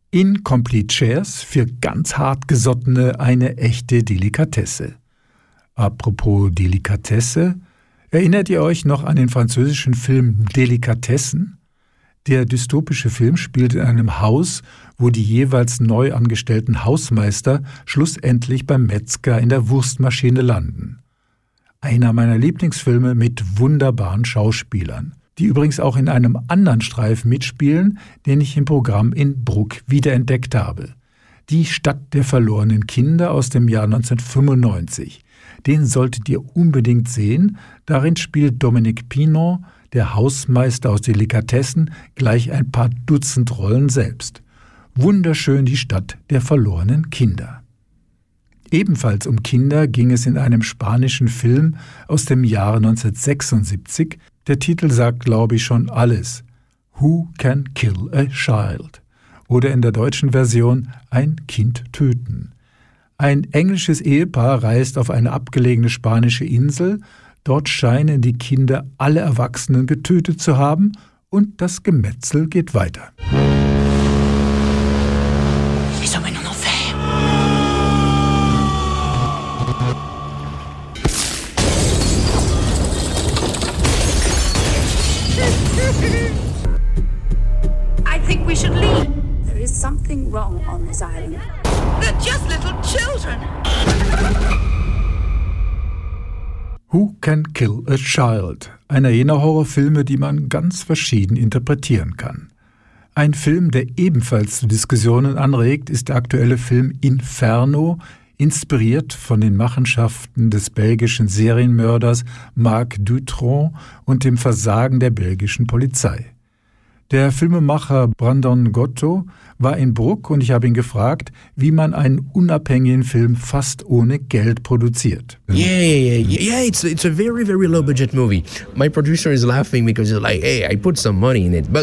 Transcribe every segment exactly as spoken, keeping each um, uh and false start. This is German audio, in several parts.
Incomplete Shares, für ganz hartgesottene eine echte Delikatesse. Apropos Delikatesse, erinnert ihr euch noch an den französischen Film Delikatessen? Der dystopische Film spielt in einem Haus, wo die jeweils neu angestellten Hausmeister schlussendlich beim Metzger in der Wurstmaschine landen. Einer meiner Lieblingsfilme mit wunderbaren Schauspielern, die übrigens auch in einem anderen Streifen mitspielen, den ich im Programm in Brugg wiederentdeckt habe. Die Stadt der verlorenen Kinder aus dem Jahr neunzehnhundertfünfundneunzig. Den solltet ihr unbedingt sehen. Darin spielt Dominique Pinon, der Hausmeister aus Delikatessen, gleich ein paar Dutzend Rollen selbst. Wunderschön die Stadt der verlorenen Kinder. Ebenfalls um Kinder ging es in einem spanischen Film aus dem Jahre neunzehnhundertsechsundsiebzig. Der Titel sagt, glaube ich, schon alles. Who can kill a child? Oder in der deutschen Version Ein Kind töten. Ein englisches Ehepaar reist auf eine abgelegene spanische Insel. Dort scheinen die Kinder alle Erwachsenen getötet zu haben und das Gemetzel geht weiter. Les emmène en enfer. I think we should leave. There is something wrong on this island. They're just little children. Who Can Kill a Child? Einer jener Horrorfilme, die man ganz verschieden interpretieren kann. Ein Film, der ebenfalls zu Diskussionen anregt, ist der aktuelle Film Inferno, inspiriert von den Machenschaften des belgischen Serienmörders Marc Dutroux und dem Versagen der belgischen Polizei. Der Filmemacher Brandon Gotto war in Brugg und ich habe ihn gefragt, wie man einen unabhängigen Film fast ohne Geld produziert. Yeah, yeah, yeah, yeah. It's it's a very very low budget movie. My producer is laughing because he's like, "Hey, I put some money in it," but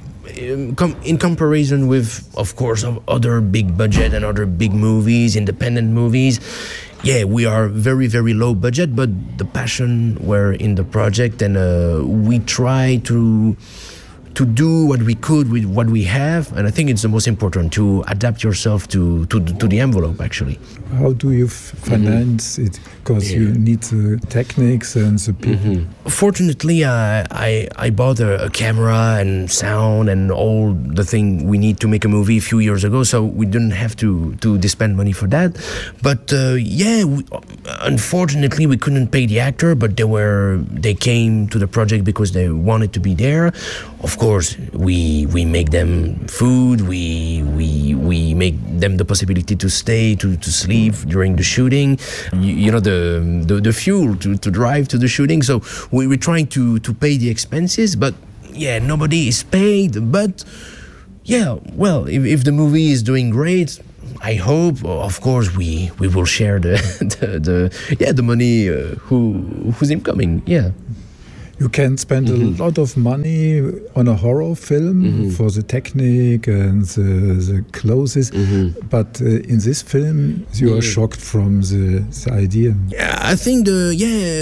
um, com- in comparison with, of course, of other big budget and other big movies, independent movies. Yeah, we are very, very low budget, but the passion were in the project, and uh, we try to. to do what we could with what we have, and I think it's the most important, to adapt yourself to to, to the envelope, actually. How do you f- finance mm-hmm. it? Because yeah. you need the techniques and the people. Mm-hmm. Fortunately, I, I I bought a, a camera and sound and all the thing we need to make a movie a few years ago, so we didn't have to to spend money for that. But uh, yeah, we, unfortunately, we couldn't pay the actor, but they were they came to the project because they wanted to be there. Of course, we we make them food. We we we make them the possibility to stay, to, to sleep during the shooting. You, you know the, the the fuel to, to drive to the shooting. So we we're trying to to pay the expenses, but yeah, nobody is paid. But yeah, well, if if the movie is doing great, I hope, of course, we we will share the the, the yeah the money uh, who who's incoming. Yeah. You can spend mm-hmm. a lot of money on a horror film mm-hmm. for the technique and the, the clothes, mm-hmm. but uh, in this film you are shocked from the, the idea. Yeah, I think the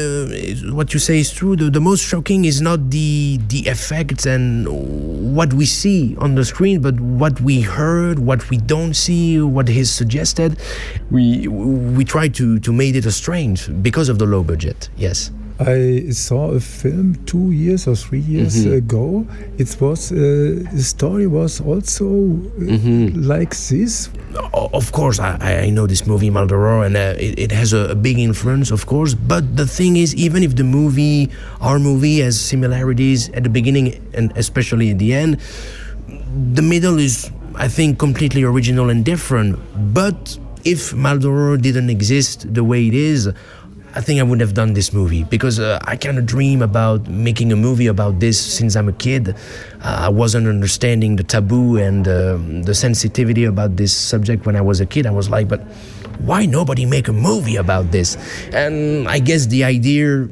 yeah what you say is true. The, the most shocking is not the the effects and what we see on the screen, but what we heard, what we don't see, what is suggested. We we try to to make it a strange because of the low budget. Yes. I saw a film two years or three years mm-hmm. ago. It was uh, the story was also mm-hmm. like this. Of course, I, I know this movie Maldoror, and uh, it, it has a, a big influence, of course. But the thing is, even if the movie, our movie, has similarities at the beginning and especially at the end, the middle is, I think, completely original and different. But if Maldoror didn't exist the way it is, I think I would have done this movie because uh, I kind of dream about making a movie about this since I'm a kid. Uh, I wasn't understanding the taboo and uh, the sensitivity about this subject when I was a kid. I was like, but why nobody make a movie about this? And I guess the idea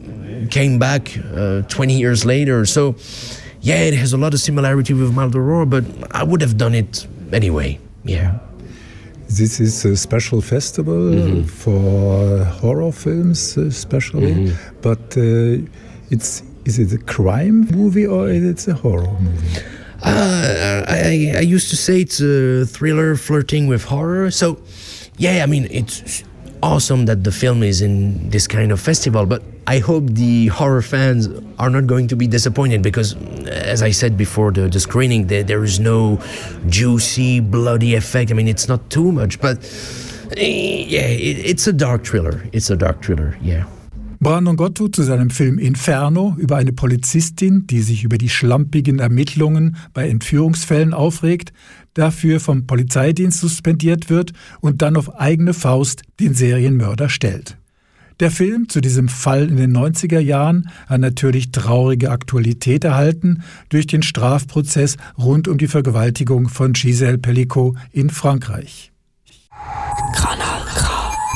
came back uh, twenty years later. So yeah, it has a lot of similarity with Maldoror, but I would have done it anyway. Yeah. This is a special festival mm-hmm. for horror films, especially. Mm-hmm. But uh, it's is it a crime movie or is it a horror movie? Uh, I, I used to say it's a thriller flirting with horror. So, yeah, I mean, it's awesome that the film is in this kind of festival, but I hope the horror fans are not going to be disappointed because, as I said before the, the screening, there, there is no juicy, bloody effect. I mean, it's not too much, but yeah, it, it's a dark thriller. It's a dark thriller, yeah. Brandon Gotto zu seinem Film Inferno über eine Polizistin, die sich über die schlampigen Ermittlungen bei Entführungsfällen aufregt, dafür vom Polizeidienst suspendiert wird und dann auf eigene Faust den Serienmörder stellt. Der Film zu diesem Fall in den neunziger Jahren hat natürlich traurige Aktualität erhalten durch den Strafprozess rund um die Vergewaltigung von Gisèle Pelicot in Frankreich. Kanal K.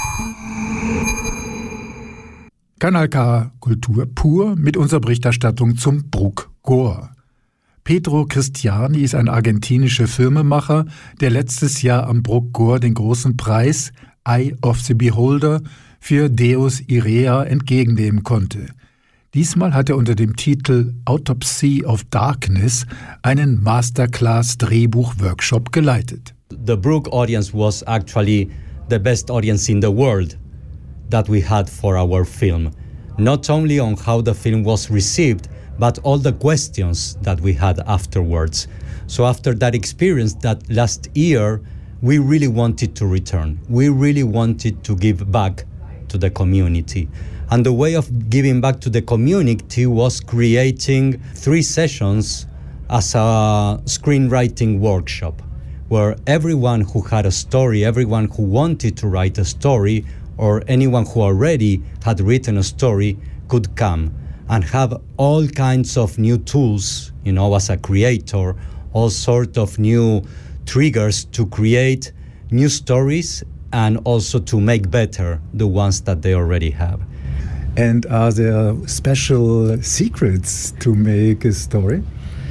Kanal K Kultur pur mit unserer Berichterstattung zum Bruc Gore. Pedro Cristiani ist ein argentinischer Filmemacher, der letztes Jahr am Bruc Gore den großen Preis Eye of the Beholder für Deus Irea entgegennehmen konnte. Diesmal hat er unter dem Titel Autopsy of Darkness einen Masterclass-Drehbuch-Workshop geleitet. The Bruc audience was actually the best audience in the world that we had for our film. Not only on how the film was received, but all the questions that we had afterwards. So after that experience, that last year, we really wanted to return. We really wanted to give back to the community. And the way of giving back to the community was creating three sessions as a screenwriting workshop, where everyone who had a story, everyone who wanted to write a story, or anyone who already had written a story could come and have all kinds of new tools, you know, as a creator, all sorts of new triggers to create new stories and also to make better the ones that they already have. And are there special secrets to make a story?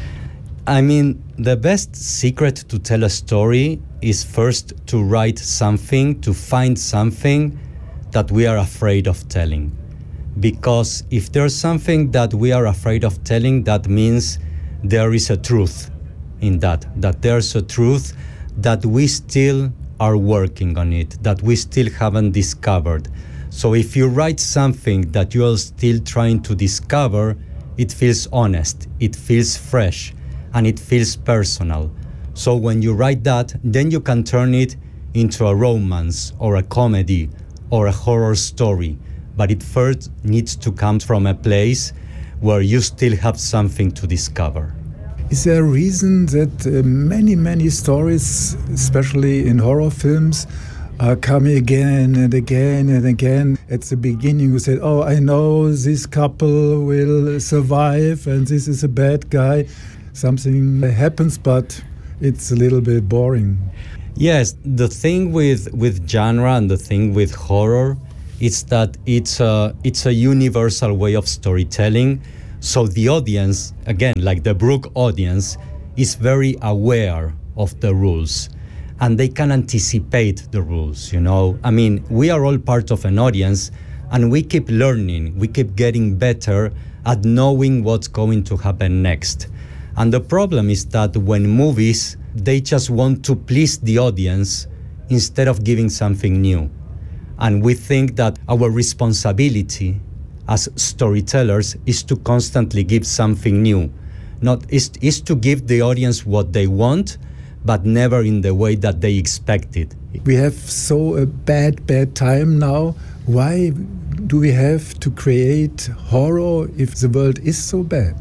I mean, the best secret to tell a story is first to write something, to find something that we are afraid of telling. Because if there's something that we are afraid of telling, that means there is a truth in that, that there's a truth that we still are working on it, that we still haven't discovered. So if you write something that you are still trying to discover, it feels honest, it feels fresh, and it feels personal. So when you write that, then you can turn it into a romance or a comedy or a horror story, but it first needs to come from a place where you still have something to discover. Is there a reason that uh, many, many stories, especially in horror films, are coming again and again and again? At the beginning you said, oh, I know this couple will survive and this is a bad guy. Something happens, but it's a little bit boring. Yes, the thing with, with genre and the thing with horror is that it's a, it's a universal way of storytelling. So the audience, again, like the Bruc audience, is very aware of the rules and they can anticipate the rules, you know. I mean, we are all part of an audience and we keep learning, we keep getting better at knowing what's going to happen next. And the problem is that when movies, they just want to please the audience instead of giving something new. And we think that our responsibility as storytellers is to constantly give something new. Not is, is to give the audience what they want, but never in the way that they expect it. We have so a bad, bad time now. Why do we have to create horror if the world is so bad?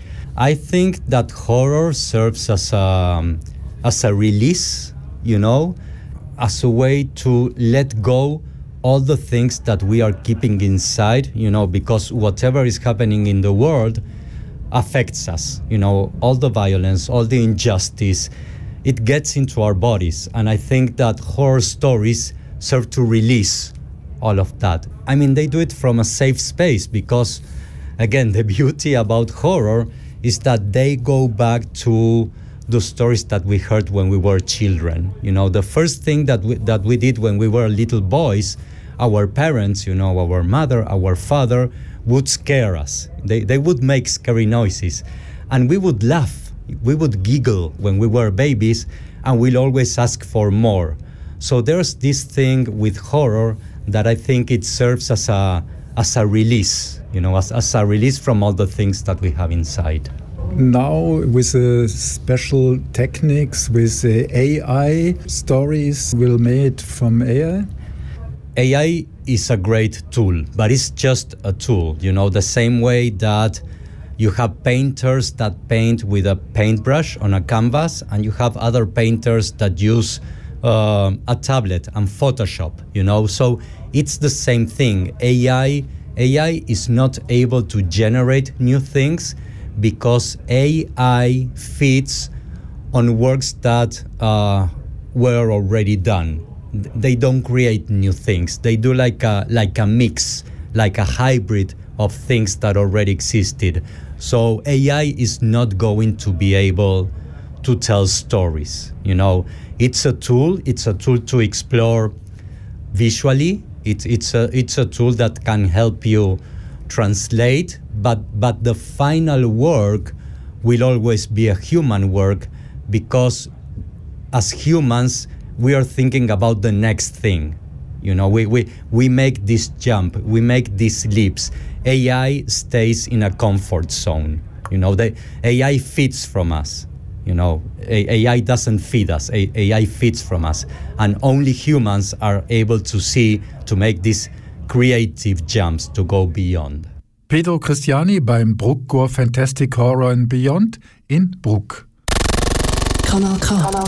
I think that horror serves as a, as a release, you know, as a way to let go all the things that we are keeping inside, you know, because whatever is happening in the world affects us, you know, all the violence, all the injustice, it gets into our bodies. And I think that horror stories serve to release all of that. I mean, they do it from a safe space because, again, the beauty about horror is that they go back to the stories that we heard when we were children. You know, the first thing that we, that we did when we were little boys, our parents, you know, our mother, our father would scare us. They, they would make scary noises and we would laugh, we would giggle when we were babies, and we'll always ask for more. So there's this thing with horror that I think it serves as a as a release, you know, as, as a release from all the things that we have inside. Now with uh, special techniques, with uh, A I, stories will made from A I? A I is a great tool, but it's just a tool, you know, the same way that you have painters that paint with a paintbrush on a canvas, and you have other painters that use uh, a tablet and Photoshop, you know, so it's the same thing. A I, A I is not able to generate new things because A I feeds on works that uh, were already done. They don't create new things. They do like a like a mix, like a hybrid of things that already existed. So A I is not going to be able to tell stories. You know, it's a tool. It's a tool to explore visually. It's it's a it's a tool that can help you translate. But but the final work will always be a human work, because as humans, we are thinking about the next thing. You know, we, we, we make this jump, we make these leaps. A I stays in a comfort zone. You know, the A I feeds from us. You know, A I doesn't feed us, A I feeds from us. And only humans are able to see, to make these creative jumps, to go beyond. Pedro Cristiani beim Bruckgor Fantastic Horror and Beyond in Bruck. Kanal K.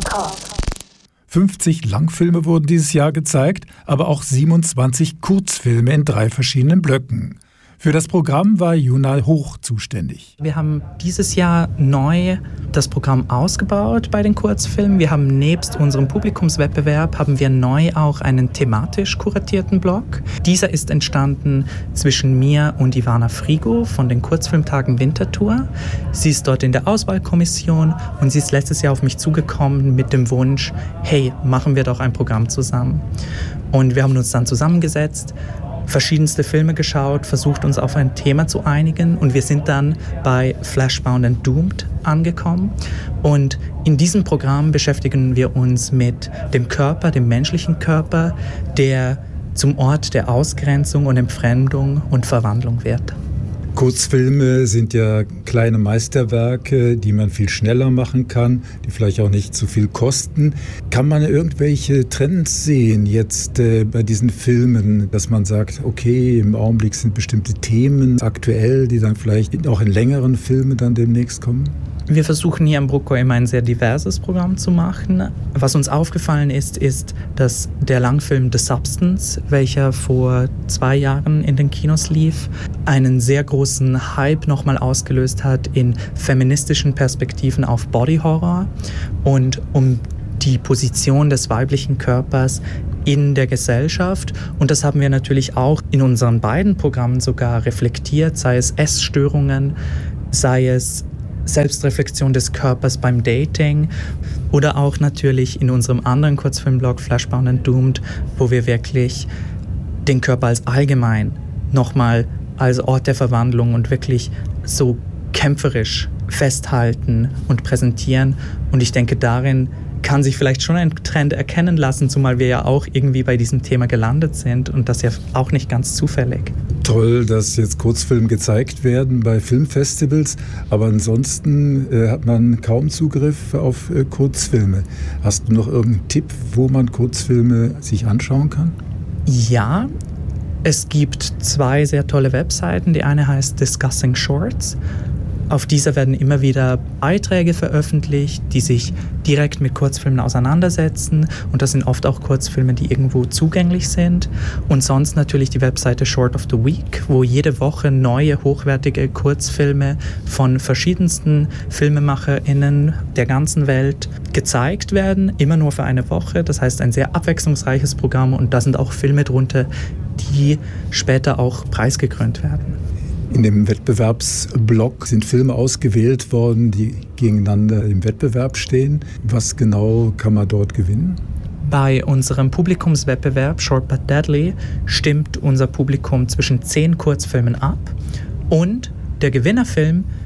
fünfzig Langfilme wurden dieses Jahr gezeigt, aber auch siebenundzwanzig Kurzfilme in drei verschiedenen Blöcken. Für das Programm war Junal Hoch zuständig. Wir haben dieses Jahr neu das Programm ausgebaut bei den Kurzfilmen. Wir haben nebst unserem Publikumswettbewerb haben wir neu auch einen thematisch kuratierten Blog. Dieser ist entstanden zwischen mir und Ivana Frigo von den Kurzfilmtagen Winterthur. Sie ist dort in der Auswahlkommission und sie ist letztes Jahr auf mich zugekommen mit dem Wunsch, hey, machen wir doch ein Programm zusammen. Und wir haben uns dann zusammengesetzt, verschiedenste Filme geschaut, versucht uns auf ein Thema zu einigen, und wir sind dann bei Fleshbound and Doomed angekommen. Und in diesem Programm beschäftigen wir uns mit dem Körper, dem menschlichen Körper, der zum Ort der Ausgrenzung und Entfremdung und Verwandlung wird. Kurzfilme sind ja kleine Meisterwerke, die man viel schneller machen kann, die vielleicht auch nicht zu viel kosten. Kann man irgendwelche Trends sehen jetzt äh, bei diesen Filmen, dass man sagt, okay, im Augenblick sind bestimmte Themen aktuell, die dann vielleicht auch in längeren Filmen dann demnächst kommen? Wir versuchen hier am Bruckgor immer ein sehr diverses Programm zu machen. Was uns aufgefallen ist, ist, dass der Langfilm The Substance, welcher vor zwei Jahren in den Kinos lief, einen sehr großen Hype nochmal ausgelöst hat in feministischen Perspektiven auf Body Horror und um die Position des weiblichen Körpers in der Gesellschaft. Und das haben wir natürlich auch in unseren beiden Programmen sogar reflektiert, sei es Essstörungen, sei es Selbstreflexion des Körpers beim Dating oder auch natürlich in unserem anderen Kurzfilmblog Fleshbound and Doomed, wo wir wirklich den Körper als allgemein nochmal als Ort der Verwandlung und wirklich so kämpferisch festhalten und präsentieren. Und ich denke, darin kann sich vielleicht schon ein Trend erkennen lassen, zumal wir ja auch irgendwie bei diesem Thema gelandet sind und das ja auch nicht ganz zufällig. Toll, dass jetzt Kurzfilme gezeigt werden bei Filmfestivals, aber ansonsten äh, hat man kaum Zugriff auf äh, Kurzfilme. Hast du noch irgendeinen Tipp, wo man Kurzfilme sich anschauen kann? Ja, es gibt zwei sehr tolle Webseiten. Die eine heißt Discussing Shorts. Auf dieser werden immer wieder Beiträge veröffentlicht, die sich direkt mit Kurzfilmen auseinandersetzen. Und das sind oft auch Kurzfilme, die irgendwo zugänglich sind. Und sonst natürlich die Webseite Short of the Week, wo jede Woche neue, hochwertige Kurzfilme von verschiedensten FilmemacherInnen der ganzen Welt gezeigt werden. Immer nur für eine Woche. Das heißt, ein sehr abwechslungsreiches Programm. Und da sind auch Filme drunter, die später auch preisgekrönt werden. In dem Wettbewerbsblock sind Filme ausgewählt worden, die gegeneinander im Wettbewerb stehen. Was genau kann man dort gewinnen? Bei unserem Publikumswettbewerb Short But Deadly stimmt unser Publikum zwischen zehn Kurzfilmen ab und der Gewinnerfilm,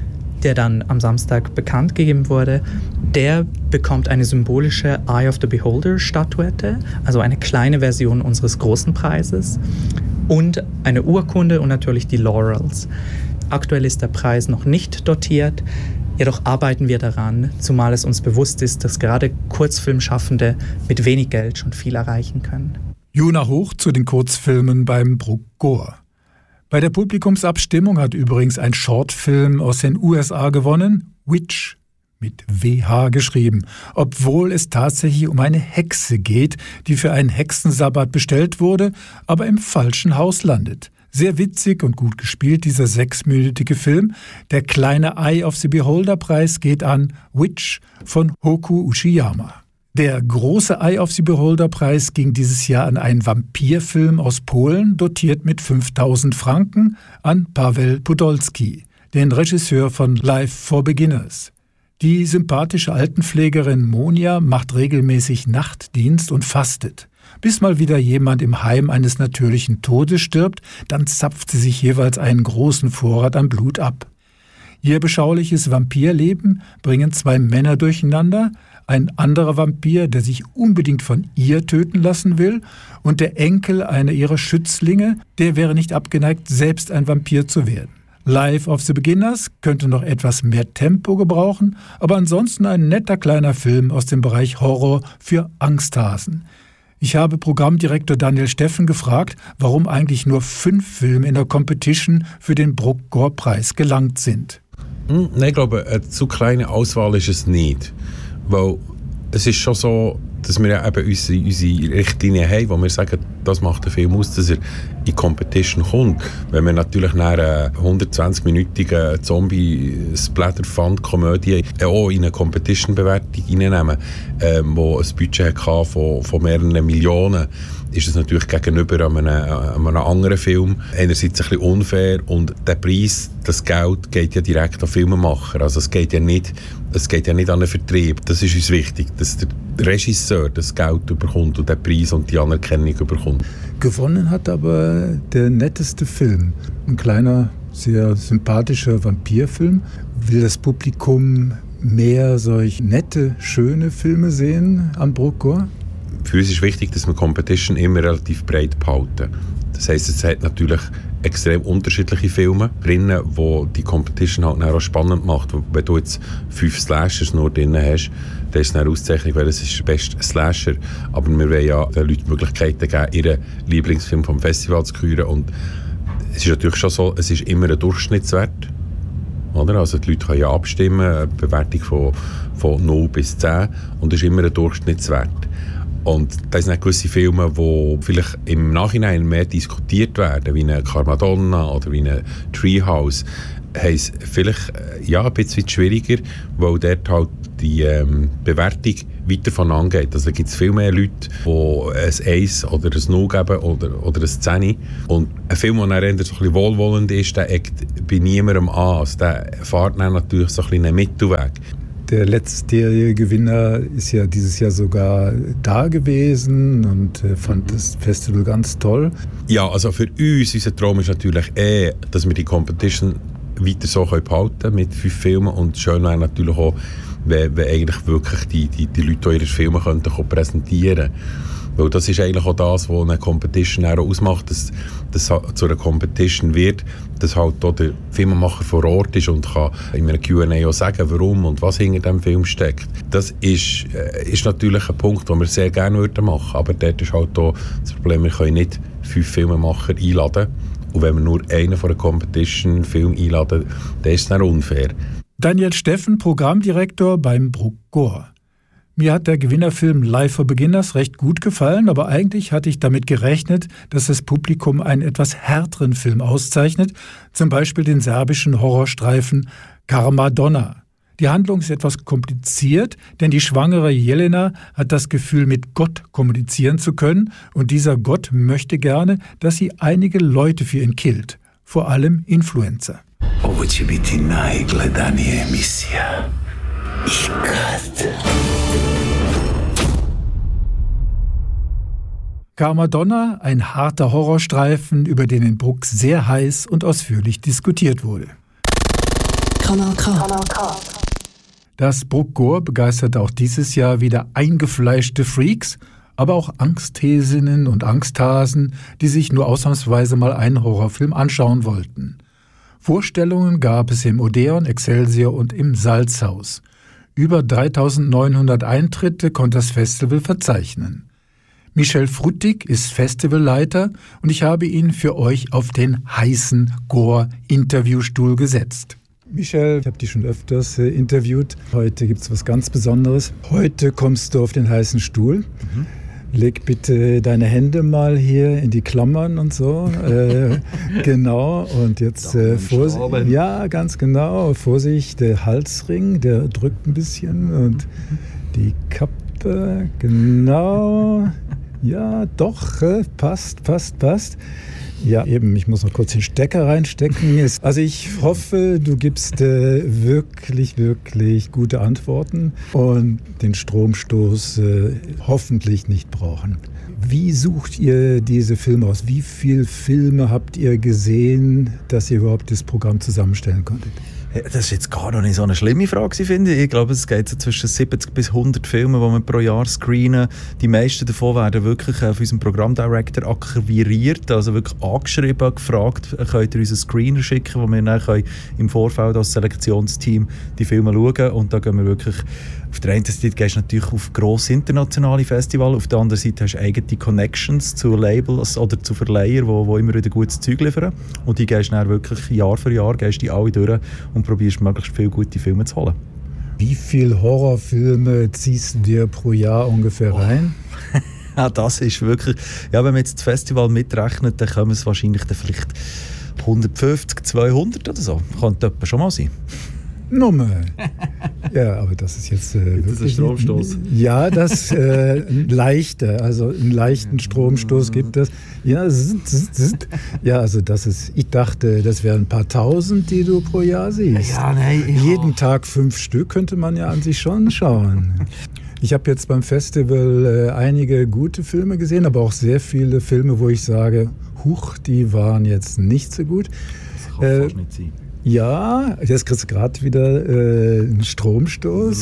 der dann am Samstag bekannt gegeben wurde, der bekommt eine symbolische Eye of the Beholder-Statuette, also eine kleine Version unseres großen Preises, und eine Urkunde und natürlich die Laurels. Aktuell ist der Preis noch nicht dotiert, jedoch arbeiten wir daran, zumal es uns bewusst ist, dass gerade Kurzfilmschaffende mit wenig Geld schon viel erreichen können. Jona Hoch zu den Kurzfilmen beim Bruck Gore. Bei der Publikumsabstimmung hat übrigens ein Shortfilm aus den U S A gewonnen, Witch, mit W H geschrieben, obwohl es tatsächlich um eine Hexe geht, die für einen Hexensabbat bestellt wurde, aber im falschen Haus landet. Sehr witzig und gut gespielt, dieser sechsminütige Film. Der kleine Eye of the Beholder-Preis geht an Witch von Hoku Uchiyama. Der große Eye of the Beholder-Preis ging dieses Jahr an einen Vampirfilm aus Polen, dotiert mit fünftausend Franken, an Paweł Podolski, den Regisseur von Life for Beginners. Die sympathische Altenpflegerin Monia macht regelmäßig Nachtdienst und fastet. Bis mal wieder jemand im Heim eines natürlichen Todes stirbt, dann zapft sie sich jeweils einen großen Vorrat an Blut ab. Ihr beschauliches Vampirleben bringen zwei Männer durcheinander, ein anderer Vampir, der sich unbedingt von ihr töten lassen will, und der Enkel einer ihrer Schützlinge, der wäre nicht abgeneigt, selbst ein Vampir zu werden. Life of the Beginners könnte noch etwas mehr Tempo gebrauchen, aber ansonsten ein netter kleiner Film aus dem Bereich Horror für Angsthasen. Ich habe Programmdirektor Daniel Steffen gefragt, warum eigentlich nur fünf Filme in der Competition für den Bruck-Gore-Preis gelangt sind. Hm, nein, ich glaube, eine zu kleine Auswahl ist es nicht. Weil es ist schon so, dass wir eben unsere, unsere Richtlinien haben, wo wir sagen, das macht den Film aus, dass er in die Competition kommt. Wenn wir natürlich eine hundertzwanzig-minütige Zombie-Splatter-Fun-Komödie auch in eine Competition-Bewertung reinnehmen, ähm, wo ein Budget hatte von, von mehreren Millionen, ist es natürlich gegenüber einem, einem anderen Film einerseits ein bisschen unfair, und der Preis, das Geld, geht ja direkt an Filmemacher. Also es geht ja nicht, es geht ja nicht an den Vertrieb. Das ist uns wichtig, dass der Regisseur das Geld bekommt und den Preis und die Anerkennung bekommt. Gewonnen hat aber der netteste Film. Ein kleiner, sehr sympathischer Vampirfilm. Will das Publikum mehr solch nette, schöne Filme sehen am Bruck Gore? Für uns ist wichtig, dass wir Competition immer relativ breit behalten. Das heisst, es hat natürlich extrem unterschiedliche Filme drinnen, wo die Competition halt auch spannend macht. Wenn du jetzt fünf Slashers nur drin hast, dann ist es eine Auszeichnung, weil es ist der beste Slasher. Aber wir wollen ja den Leuten die Möglichkeiten geben, ihren Lieblingsfilm vom Festival zu küren. Und es ist natürlich schon so, es ist immer ein Durchschnittswert. Oder? Also die Leute können ja abstimmen, eine Bewertung von, von null bis zehn, und es ist immer ein Durchschnittswert. Und das sind gewisse Filme, die vielleicht im Nachhinein mehr diskutiert werden, wie eine Carmadonna oder wie eine Treehouse, haben es vielleicht ja, ein bisschen schwieriger, weil dort halt die ähm, Bewertung weiter von angeht. Also da gibt es viel mehr Leute, die ein eins oder ein null geben oder, oder ein zehn. Und ein Film, der dann eher so ein bisschen wohlwollend ist, der eckt bei niemandem an. Also der fährt dann natürlich so ein bisschen einen Mittelweg. Der letztjährige Gewinner ist ja dieses Jahr sogar da gewesen und äh, fand das Festival ganz toll. Ja, also für uns, unser Traum ist natürlich eh, dass wir die Competition weiter so behalten können mit fünf Filmen, und schön wäre natürlich auch, wenn, wenn eigentlich wirklich die, die, die Leute ihre Filme könnten präsentieren können. Weil das ist eigentlich auch das, was eine Competition auch ausmacht, dass das zu einer Competition wird, dass halt auch der Filmemacher vor Ort ist und kann in einem Q and A auch sagen, warum und was hinter dem Film steckt. Das ist, äh, ist natürlich ein Punkt, den wir sehr gerne würden machen, aber dort ist halt auch das Problem, wir können nicht fünf Filmemacher einladen, und wenn wir nur einen von einer Competition-Film einladen, dann ist es dann unfair. Daniel Steffen, Programmdirektor beim Bruck Gore. Mir hat der Gewinnerfilm Life for Beginners recht gut gefallen, aber eigentlich hatte ich damit gerechnet, dass das Publikum einen etwas härteren Film auszeichnet, zum Beispiel den serbischen Horrorstreifen Carmadonna. Die Handlung ist etwas kompliziert, denn die schwangere Jelena hat das Gefühl, mit Gott kommunizieren zu können, und dieser Gott möchte gerne, dass sie einige Leute für ihn killt, vor allem Influencer. Ovo će biti najgledanije emisija ikad. Carmadonna, ein harter Horrorstreifen, über den in Bruck sehr heiß und ausführlich diskutiert wurde. Kanal K. Das Bruckgor begeistert auch dieses Jahr wieder eingefleischte Freaks, aber auch Angsthäsinnen und Angsthasen, die sich nur ausnahmsweise mal einen Horrorfilm anschauen wollten. Vorstellungen gab es im Odeon, Excelsior und im Salzhaus. Über dreitausendneunhundert Eintritte konnte das Festival verzeichnen. Michel Fruttig ist Festivalleiter und ich habe ihn für euch auf den heißen Gore-Interviewstuhl gesetzt. Michel, ich habe dich schon öfters äh, interviewt. Heute gibt es was ganz Besonderes. Heute kommst du auf den heißen Stuhl. Mhm. Leg bitte deine Hände mal hier in die Klammern und so. äh, genau. Und jetzt äh, Vorsicht. Ja, ganz genau. Vorsicht, der Halsring, der drückt ein bisschen. Und die Kappe, genau. Ja, doch, äh, passt, passt, passt. Ja, eben, ich muss noch kurz den Stecker reinstecken. Also ich hoffe, du gibst äh, wirklich, wirklich gute Antworten und den Stromstoß äh, hoffentlich nicht brauchen. Wie sucht ihr diese Filme aus? Wie viele Filme habt ihr gesehen, dass ihr überhaupt das Programm zusammenstellen konntet? Das ist jetzt gar noch nicht so eine schlimme Frage, finde ich. Ich glaube, es geht so zwischen siebzig bis hundert Filme, die wir pro Jahr screenen. Die meisten davon werden wirklich auf unserem Programmdirector akquiriert, also wirklich angeschrieben, gefragt, könnt ihr uns einen Screener schicken, wo wir dann im Vorfeld als Selektionsteam die Filme schauen. Und da gehen wir wirklich, auf der einen Seite gehst du natürlich auf grosse internationale Festivals, auf der anderen Seite hast du eigene Connections zu Labels oder zu Verleihern, die immer wieder gutes Zeug liefern. Und die gehst du dann wirklich Jahr für Jahr gehst die alle durch und probierst möglichst viele gute Filme zu holen. Wie viele Horrorfilme ziehst du dir pro Jahr ungefähr rein? Oh. Ja, das ist wirklich... Ja, wenn man jetzt das Festival mitrechnet, dann kommen es wahrscheinlich dann vielleicht hundertfünfzig, zweihundert oder so. Könnte etwa schon mal sein. Nummer. Ja, aber das ist jetzt äh, das ist ein Stromstoß. Ja, das äh, leichter, also einen leichten Stromstoß gibt es. Ja, zzt, zzt. Ja, also das ist. Ich dachte, das wären ein paar Tausend, die du pro Jahr siehst. Ja, nein, ja. Jeden Tag fünf Stück könnte man ja an sich schon schauen. Ich habe jetzt beim Festival äh, einige gute Filme gesehen, aber auch sehr viele Filme, wo ich sage, huch, die waren jetzt nicht so gut. Das kann äh, fast nicht sein. Ja, jetzt kriegst du gerade wieder äh, einen Stromstoß.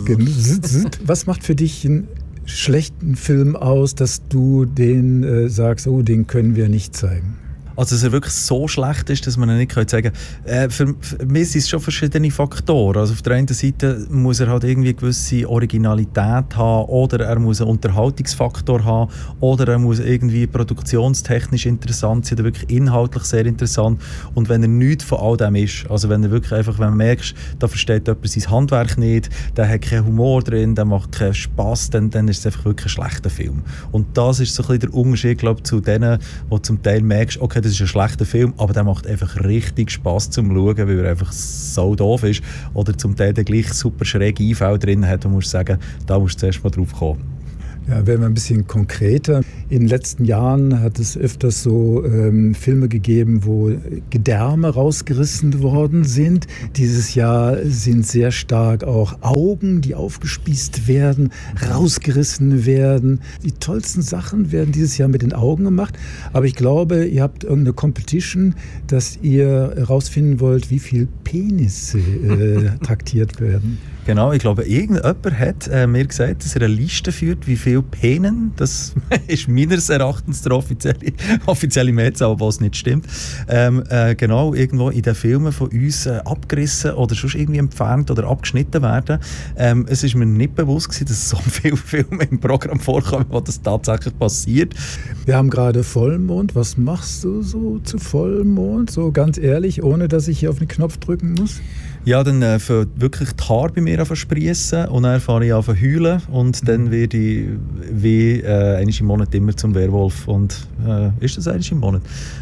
Was macht für dich einen schlechten Film aus, dass du den äh, sagst, oh, den können wir nicht zeigen? Also, dass er wirklich so schlecht ist, dass man ihn nicht sagen kann. Äh, für, für mich sind es schon verschiedene Faktoren. Also auf der einen Seite muss er halt irgendwie eine gewisse Originalität haben, oder er muss einen Unterhaltungsfaktor haben, oder er muss irgendwie produktionstechnisch interessant sein, oder wirklich inhaltlich sehr interessant. Und wenn er nichts von all dem ist, also wenn er wirklich einfach, wenn man merkt, da versteht jemand sein Handwerk nicht, der hat keinen Humor drin, der macht keinen Spass, dann, dann ist es einfach wirklich ein schlechter Film. Und das ist so ein bisschen der Unterschied, glaube ich, zu denen, wo zum Teil merkst, okay, das ist ein schlechter Film, aber der macht einfach richtig Spass zum Schauen, weil er einfach so doof ist. Oder zum Teil der gleich super schräge Einfälle drin hat, wo man muss sagen, da musst du zuerst mal drauf kommen. Ja, werden wir ein bisschen konkreter. In den letzten Jahren hat es öfters so ähm, Filme gegeben, wo Gedärme rausgerissen worden sind. Dieses Jahr sind sehr stark auch Augen, die aufgespießt werden, rausgerissen werden. Die tollsten Sachen werden dieses Jahr mit den Augen gemacht. Aber ich glaube, ihr habt irgendeine Competition, dass ihr herausfinden wollt, wie viele Penisse äh, traktiert werden. Genau, ich glaube, irgendjemand hat äh, mir gesagt, dass er eine Liste führt, wie viele Penen, das ist meines Erachtens der offizielle, offizielle Mehrzahl, aber was nicht stimmt, ähm, äh, genau irgendwo in den Filmen von uns äh, abgerissen oder sonst irgendwie entfernt oder abgeschnitten werden. Ähm, es ist mir nicht bewusst gewesen, dass so viele Filme im Programm vorkommen, wo das tatsächlich passiert. Wir haben gerade Vollmond. Was machst du so zu Vollmond? So ganz ehrlich, ohne dass ich hier auf den Knopf drücken muss? Ja, dann äh, für wirklich die Haare bei mir ansprießen und dann fange ich an zu heulen und dann werde ich wie äh, einmal im Monat immer zum Werwolf. Und äh, ist das einmal im Monat?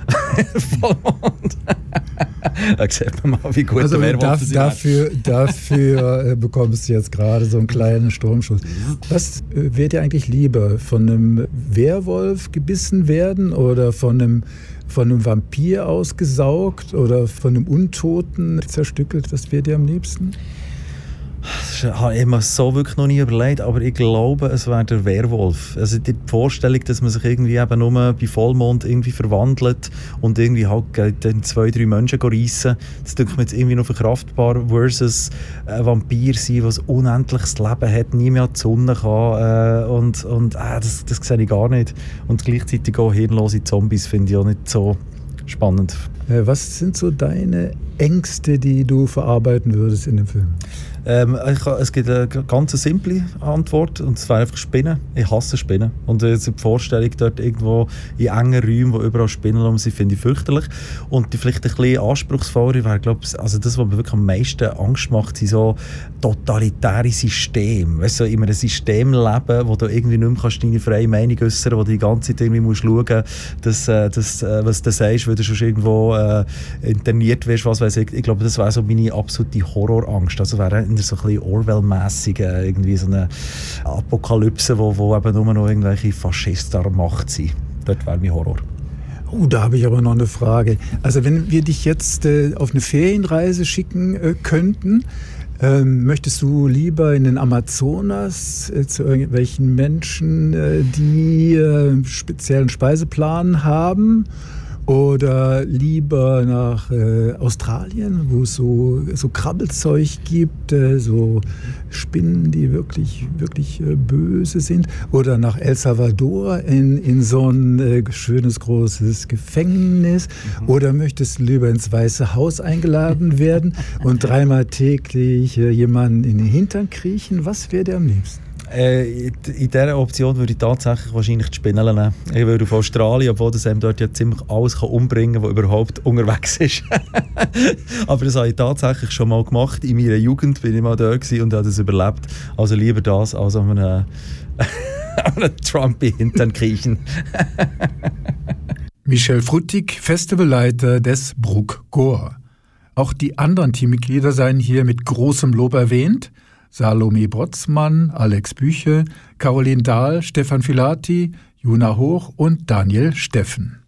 Vollmond. Da sieht man mal, wie gut also der Werwolf darf, ist. Dafür, dafür äh, bekommst du jetzt gerade so einen kleinen Stromschuss. Was äh, wäre dir eigentlich lieber? Von einem Werwolf gebissen werden oder von einem von einem Vampir ausgesaugt oder von einem Untoten zerstückelt? Was wäre dir am liebsten? Das ist ist, habe ich mir so wirklich noch nie überlegt, aber ich glaube, es wäre der Werwolf. Also die Vorstellung, dass man sich irgendwie eben nur bei Vollmond irgendwie verwandelt und irgendwie halt dann zwei, drei Menschen reissen, das denke ich mir jetzt irgendwie noch verkraftbar versus ein Vampir sein, was unendliches Leben hat, nie mehr an die Sonne kann äh, und, und äh, das, das sehe ich gar nicht. Und gleichzeitig auch hirnlose Zombies finde ich auch nicht so spannend. Was sind so deine Ängste, die du verarbeiten würdest in dem Film? Ähm, ich, es gibt eine ganz simple Antwort und es wäre einfach Spinnen. Ich hasse Spinnen. Und äh, die Vorstellung dort irgendwo in engen Räumen, wo überall Spinnen rum sind, finde ich fürchterlich. Und die vielleicht ein bisschen anspruchsvoller wäre, glaube ich, also das, was mir wirklich am meisten Angst macht, sind so totalitäre Systeme. Weißt du, so in einem System leben, wo du irgendwie nicht mehr kannst deine freie Meinung äußern, wo du die ganze Zeit irgendwie musst schauen, dass, äh, dass, äh, was du sagst, weil du schon irgendwo äh, interniert wirst, was weiß ich. Ich glaube, das wäre so meine absolute Horrorangst. Also wäre so ein bisschen Orwell-mässig, äh, irgendwie so eine Apokalypse, wo, wo eben nur noch irgendwelche Faschisten an der Macht sind. Dort wäre mein Horror. Oh, da habe ich aber noch eine Frage. Also wenn wir dich jetzt äh, auf eine Ferienreise schicken äh, könnten, ähm, möchtest du lieber in den Amazonas äh, zu irgendwelchen Menschen, äh, die äh, einen speziellen Speiseplan haben? Oder lieber nach äh, Australien, wo es so, so Krabbelzeug gibt, äh, so Spinnen, die wirklich, wirklich äh, böse sind. Oder nach El Salvador in, in so ein äh, schönes, großes Gefängnis. Mhm. Oder möchtest du lieber ins Weiße Haus eingeladen werden und dreimal täglich äh, jemanden in den Hintern kriechen? Was wäre dir am liebsten? Äh, in dieser Option würde ich tatsächlich wahrscheinlich die Spinnen nehmen. Ich würde auf Australien, obwohl das einem dort ja ziemlich alles kann umbringen kann, was überhaupt unterwegs ist. Aber das habe ich tatsächlich schon mal gemacht. In meiner Jugend bin ich mal da und habe das überlebt. Also lieber das, als an einem, einem Trump Hintern kriechen. Michel Fruttig, Festivalleiter des Bruck Gore. Auch die anderen Teammitglieder seien hier mit großem Lob erwähnt. Salome Brotzmann, Alex Büche, Caroline Dahl, Stefan Filati, Juna Hoch und Daniel Steffen.